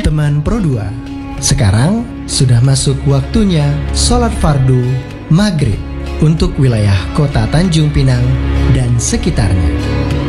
teman Pro 2. Sekarang sudah masuk waktunya sholat fardu maghrib untuk wilayah kota Tanjung Pinang dan sekitarnya.